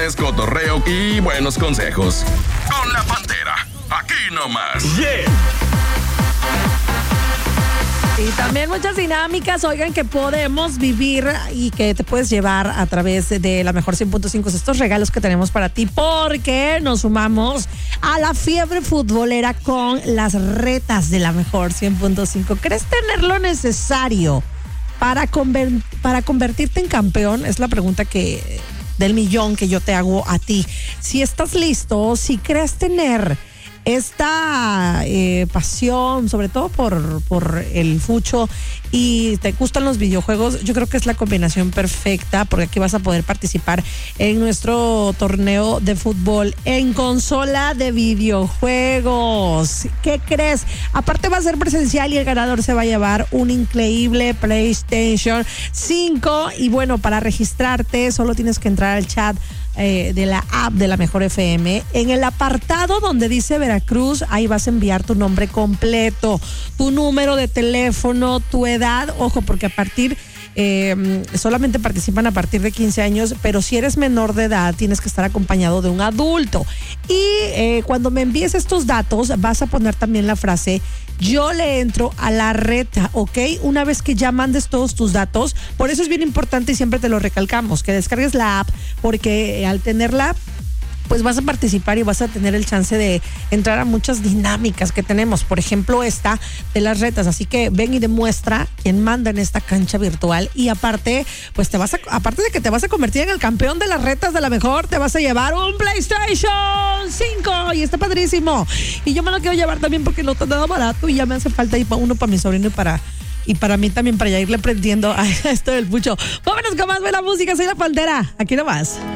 chistes, cotorreo y buenos consejos. Con la Pantera, aquí nomás. Yeah. Y también muchas dinámicas, oigan, que podemos vivir y que te puedes llevar a través de la Mejor 100.5, estos regalos que tenemos para ti, porque nos sumamos a la fiebre futbolera con las retas de la Mejor 100.5. ¿Crees tener lo necesario para convertirte en campeón? Es la pregunta del millón que yo te hago a ti. Si estás listo, si crees tener esta pasión, sobre todo por el fucho, y te gustan los videojuegos, yo creo que es la combinación perfecta, porque aquí vas a poder participar en nuestro torneo de fútbol en consola de videojuegos. ¿Qué crees? Aparte va a ser presencial y el ganador se va a llevar un increíble PlayStation 5. Y bueno, para registrarte solo tienes que entrar al chat de la app de la Mejor FM. En el apartado donde dice Veracruz, ahí vas a enviar tu nombre completo, tu número de teléfono, tu edad. Ojo, porque solamente participan a partir de 15 años, pero si eres menor de edad tienes que estar acompañado de un adulto. Y cuando me envíes estos datos vas a poner también la frase: yo le entro a la reta, ¿ok? Una vez que ya mandes todos tus datos. Por eso es bien importante, y siempre te lo recalcamos, que descargues la app, porque al tenerla pues vas a participar y vas a tener el chance de entrar a muchas dinámicas que tenemos. Por ejemplo, esta de las retas. Así que ven y demuestra quién manda en esta cancha virtual. Y aparte, pues aparte de que te vas a convertir en el campeón de las retas de la Mejor, te vas a llevar un PlayStation 5 y está padrísimo. Y yo me lo quiero llevar también porque no está nada barato y ya me hace falta uno para mi sobrino y para mí también, para ya irle aprendiendo a esto del pucho. Vámonos con más buena música. Soy la Pantera. Aquí nomás.